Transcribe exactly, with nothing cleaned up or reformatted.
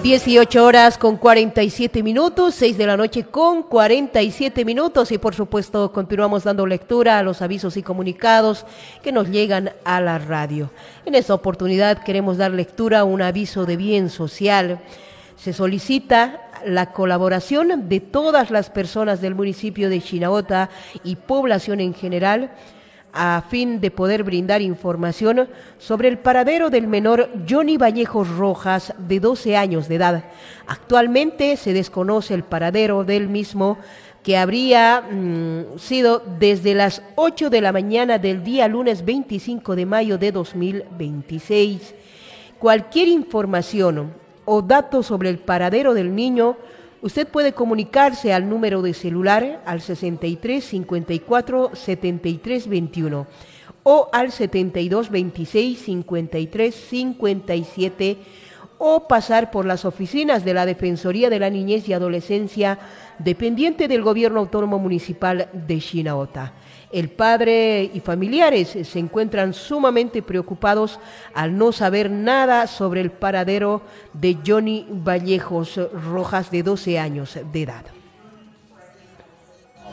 dieciocho horas con cuarenta y siete minutos, seis de la noche con cuarenta y siete minutos y por supuesto continuamos dando lectura a los avisos y comunicados que nos llegan a la radio. En esta oportunidad queremos dar lectura a un aviso de bien social. Se solicita la colaboración de todas las personas del municipio de Chinabota y población en general a fin de poder brindar información sobre el paradero del menor Johnny Vallejos Rojas, de doce años de edad. Actualmente se desconoce el paradero del mismo, que habría mmm, sido desde las ocho de la mañana del día lunes veinticinco de mayo de dos mil veintiséis. Cualquier información o datos sobre el paradero del niño, usted puede comunicarse al número de celular al sesenta y tres cincuenta y cuatro setenta y tres veintiuno o al setenta y dos veintiséis cincuenta y tres cincuenta y siete o pasar por las oficinas de la Defensoría de la Niñez y Adolescencia dependiente del Gobierno Autónomo Municipal de Chinabota. El padre y familiares se encuentran sumamente preocupados al no saber nada sobre el paradero de Johnny Vallejos Rojas, de doce años de edad.